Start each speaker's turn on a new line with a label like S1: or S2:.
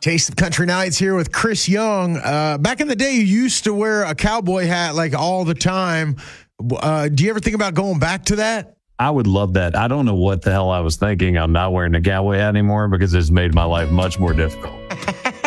S1: Taste of Country Nights here with Chris Young. Back in the day, you used to wear a cowboy hat like all the time. Do you ever think about going back to that?
S2: I would love that. I don't know what the hell I was thinking. I'm not wearing a cowboy hat anymore because it's made my life much more difficult.